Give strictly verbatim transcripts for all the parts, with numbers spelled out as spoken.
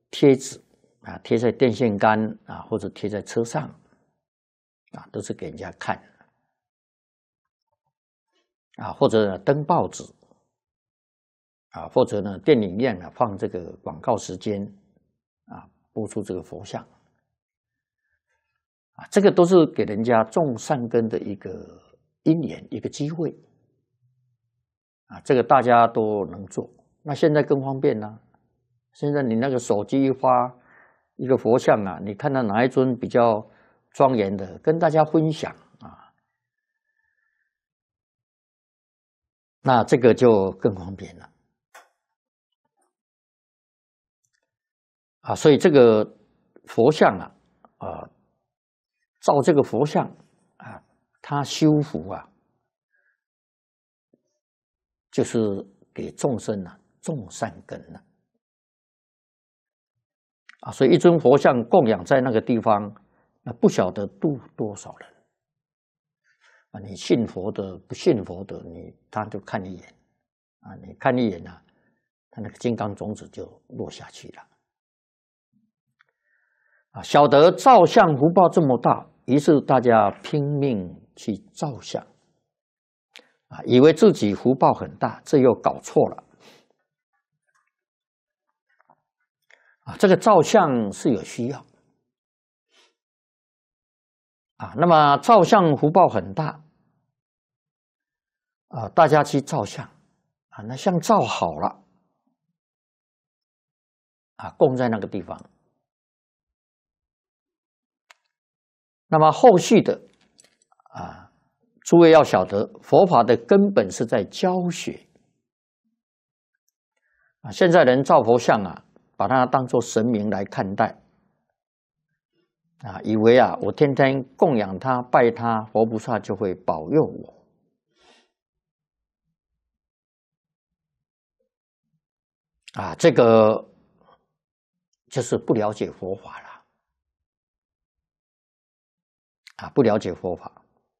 贴纸啊，贴在电线杆啊，或者贴在车上啊，都是给人家看啊，或者登报纸啊，或者呢电影院啊放这个广告时间啊，播出这个佛像啊，这个都是给人家种善根的一个因缘，一个机会啊，这个大家都能做。那现在更方便了，现在你那个手机一发一个佛像啊，你看到哪一尊比较庄严的，跟大家分享啊，那这个就更方便了啊。所以这个佛像啊，啊，造这个佛像啊，它修福啊，就是给众生啊种善根了啊。所以一尊佛像供养在那个地方，那不晓得度多少人啊。你信佛的、不信佛的，你他就看一眼啊，你看一眼啊，他那个金刚种子就落下去了啊。晓得造像福报这么大，于是大家拼命去造像啊，以为自己福报很大，这又搞错了啊。这个造像是有需要啊，那么造像福报很大啊，大家去造像啊，那像造好了啊，供在那个地方。那么后续的啊，诸位要晓得，佛法的根本是在教学啊。现在人造佛像啊，把它当作神明来看待啊，以为啊，我天天供养他、拜他，佛菩萨就会保佑我啊。这个就是不了解佛法了啊，不了解佛法。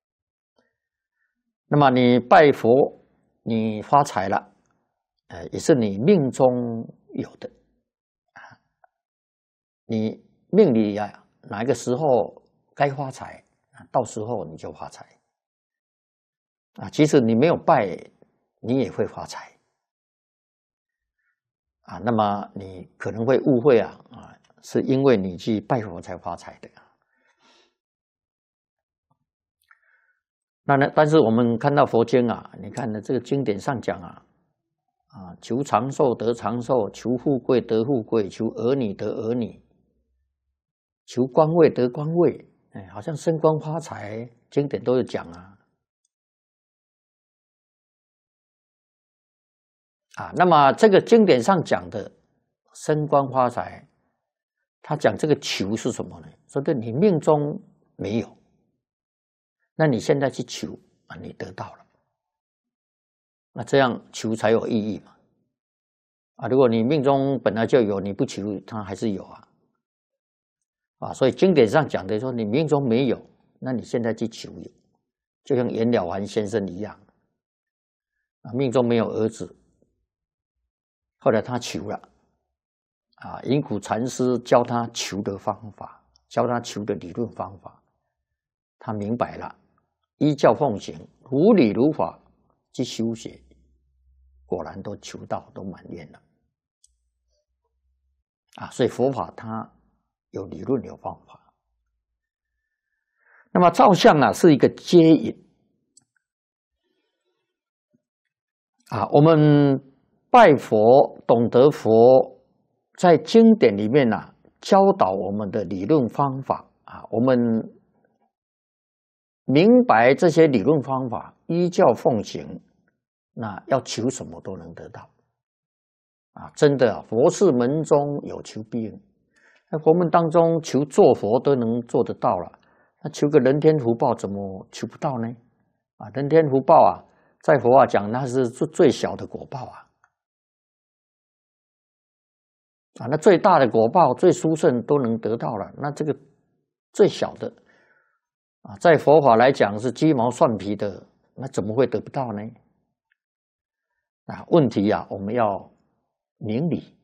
那么你拜佛，你发财了，呃，也是你命中有的啊。你命里呀，哪一个时候该发财啊，到时候你就发财啊。即使你没有拜，你也会发财啊。那么你可能会误会啊啊，是因为你去拜佛才发财的。那呢？但是我们看到佛经啊，你看呢，这个经典上讲啊，啊，求长寿得长寿，求富贵得富贵，求儿女得儿女，求官位得官位，哎，好像升官发财，经典都有讲啊。啊，那么这个经典上讲的升官发财，他讲这个求是什么呢？说的你命中没有。那你现在去求啊，你得到了，那这样求才有意义嘛？啊，如果你命中本来就有，你不求，它还是有啊。啊，所以经典上讲的说，你命中没有，那你现在去求有，就像袁了凡先生一样，啊，命中没有儿子，后来他求了，啊，云谷禅师教他求的方法，教他求的理论方法，他明白了。依教奉行，如理如法去修学，果然都求道，都满愿了啊！所以佛法它有理论，有方法。那么造像啊，是一个接引啊。我们拜佛，懂得佛在经典里面啊，教导我们的理论方法啊，我们明白这些理论方法，依教奉行，那要求什么都能得到啊！真的啊，佛是门中有求必应。在佛门当中，求做佛都能做得到了，那求个人天福报怎么求不到呢？啊，人天福报啊，在佛法讲那是最小的果报啊！啊，那最大的果报、最殊胜都能得到了，那这个最小的。啊，在佛法来讲是鸡毛蒜皮的，那怎么会得不到呢？啊，问题啊，我们要明理